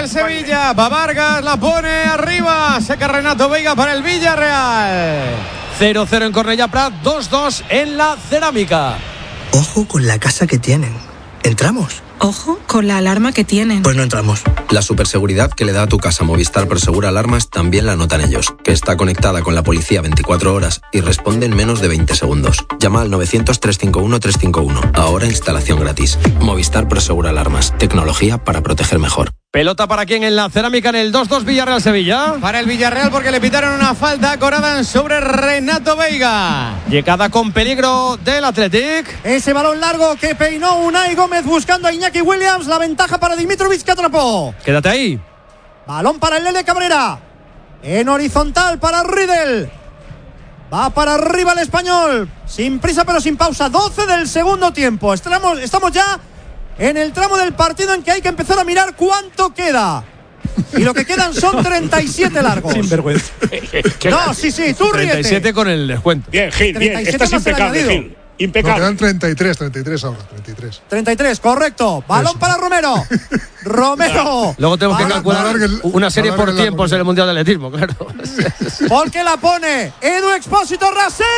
el Sevilla. Va Vargas, la pone arriba. Seca Renato Veiga para el Villarreal. 0-0 en Cornellà Prat, 2-2 en la Cerámica. Ojo con la casa que tienen. ¿Entramos? Ojo con la alarma que tienen. Pues no entramos. La superseguridad que le da a tu casa Movistar Prosegur Alarmas también la notan ellos, que está conectada con la policía 24 horas y responde en menos de 20 segundos. Llama al 900-351-351. Ahora instalación gratis. Movistar Prosegur Alarmas. Tecnología para proteger mejor. Pelota para quién en la Cerámica en el 2-2 Villarreal-Sevilla. Para el Villarreal porque le pitaron una falta a Corada sobre Renato Veiga. Llegada con peligro del Athletic. Ese balón largo que peinó Unai Gómez buscando a Iñaki Williams. La ventaja para Dimitrovic que atrapó. Quédate ahí. Balón para el Lele Cabrera. En horizontal para Riedel. Va para arriba el español. Sin prisa pero sin pausa. 12 del segundo tiempo. Estamos ya en el tramo del partido en que hay que empezar a mirar cuánto queda. Y lo que quedan son 37 largos. Sin vergüenza. No, sí, tú ríete. 37 con el descuento. Bien, Gil, bien. Estás impecable, Gil. Impecable. No, quedan 33 ahora, 33, correcto. Balón eso. Para Romero. Romero. Luego tenemos que calcular una serie por tiempos en el Mundial de Atletismo, claro. Porque la pone Edu Expósito, rasea.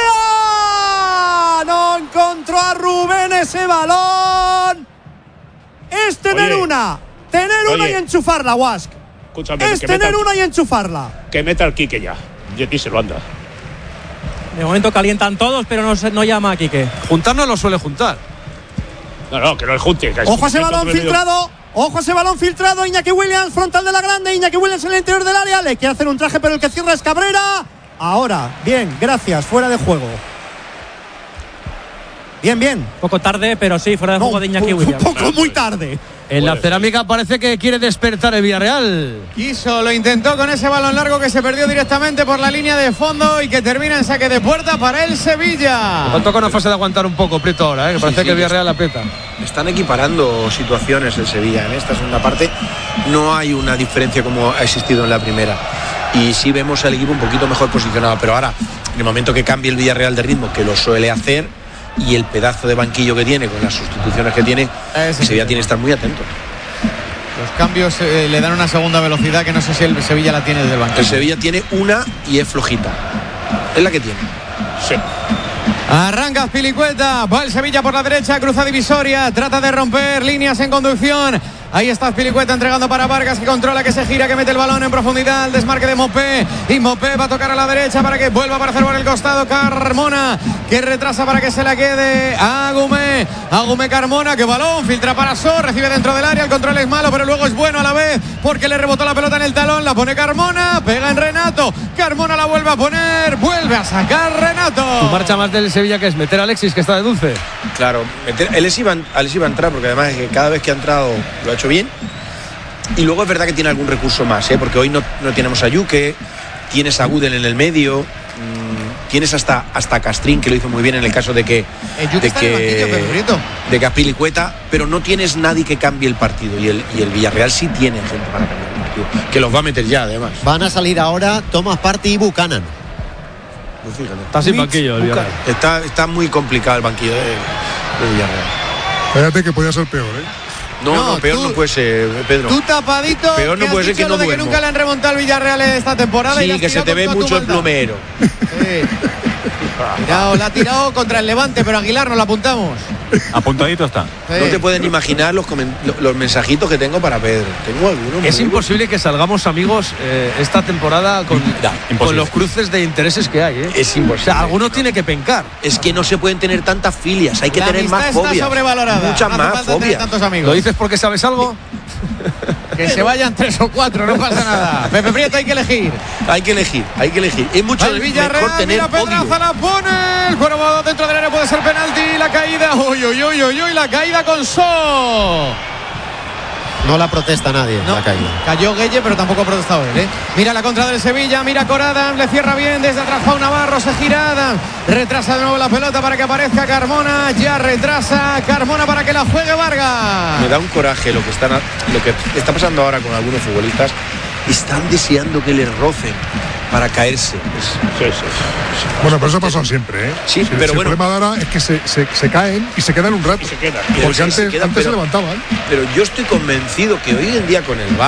No encontró a Rubén ese balón. Es tener una y enchufarla, Wask. Escúchame, es tener una y enchufarla. Que meta al Quique ya. Yeti se lo anda. De momento calientan todos, pero no llama a Quique. Juntar no lo suele juntar. No, que no el junte. Ojo a ese balón filtrado. Ojo a ese balón filtrado. Iñaki Williams, frontal de la grande. Iñaki Williams en el interior del área. Le quiere hacer un traje, pero el que cierra es Cabrera. Ahora, bien, gracias. Fuera de juego. Bien. Poco tarde, pero sí, fuera de juego de Iñaki Williams. Un poco muy tarde. En la Cerámica parece que quiere despertar el Villarreal. Quiso, lo intentó con ese balón largo que se perdió directamente por la línea de fondo y que termina en saque de puerta para el Sevilla. Le toca una fase de aguantar un poco, Prieto, ahora, que parece que el Villarreal aprieta. Están equiparando situaciones el Sevilla en esta segunda parte. No hay una diferencia como ha existido en la primera. Y sí vemos al equipo un poquito mejor posicionado. Pero ahora, en el momento que cambie el Villarreal de ritmo, que lo suele hacer, y el pedazo de banquillo que tiene con las sustituciones que tiene, Sevilla tiene que estar muy atento. Los cambios le dan una segunda velocidad que no sé si el Sevilla la tiene desde el banquillo. El Sevilla tiene una y es flojita. Es la que tiene. Sí. Arranca Azpilicueta, va el Sevilla por la derecha, cruza divisoria, trata de romper líneas en conducción. Ahí está Azpilicueta entregando para Vargas, que controla, que se gira, que mete el balón en profundidad. El desmarque de Mopé. Y Mopé va a tocar a la derecha para que vuelva a aparecer por el costado Carmona, que retrasa para que se la quede Agumé. Agumé Carmona, que balón, filtra para So, recibe dentro del área. El control es malo, pero luego es bueno a la vez, porque le rebotó la pelota en el talón. La pone Carmona, pega en Renato. Carmona la vuelve a poner, vuelve a sacar Renato. Tu marcha más del Sevilla, que es meter a Alexis, que está de dulce. Claro, Alexis iba a entrar, porque además es que cada vez que ha entrado lo ha hecho bien. Y luego es verdad que tiene algún recurso más, porque hoy no tenemos a Yuque, tienes a Gudel en el medio, tienes hasta Castrín, que lo hizo muy bien en el caso de que Azpilicueta, pero no tienes nadie que cambie el partido, y el Villarreal sí tiene gente para cambiar el partido, que los va a meter ya además. Van a salir ahora Thomas Partey y Buchanan. Pues fíjate. Está sin banquillo el Villarreal. Está muy complicado el banquillo de Villarreal. Fíjate que podía ser peor, No, peor no puede ser, Pedro. Tú tapadito, peor no puede ser que no duermo. Que nunca le han remontado al Villarreal esta temporada. Sí, y que se te ve mucho el plumero. Sí. La ha tirado contra el Levante, pero Aguilar nos la apuntamos. Apuntadito está. Sí. No te pueden imaginar los mensajitos que tengo para Pedro. Tengo algunos. Es imposible que salgamos amigos esta temporada con los cruces de intereses que hay. Es imposible. O sea, alguno tiene que pencar. Es que no se pueden tener tantas filias, hay que tener más fobias. Está sobrevalorada. Muchas más fobias. Tantos amigos. ¿Lo dices porque sabes algo? Que se vayan 3 o 4, no pasa nada. Pepe Prieto, hay que elegir. Hay que elegir. Es mucho mejor tener mira, Pedraza la pone. El cuervo dentro del área, puede ser penalti. La caída. Uy, la caída con So. No la protesta nadie, no, la caída. Cayó Gueye, pero tampoco ha protestado él, Mira la contra del Sevilla, mira Corada, le cierra bien desde atrás Pau Navarro, se gira Adam, retrasa de nuevo la pelota para que aparezca Carmona, ya retrasa Carmona para que la juegue Vargas. Me da un coraje lo que está pasando ahora con algunos futbolistas. Están deseando que les rocen para caerse. Sí. Bueno, pero eso ha pasado siempre, Sí, pero bueno. El problema de ahora es que se caen y se quedan un rato. Y se quedan. Porque antes se levantaban. Pero yo estoy convencido que hoy en día con el VAR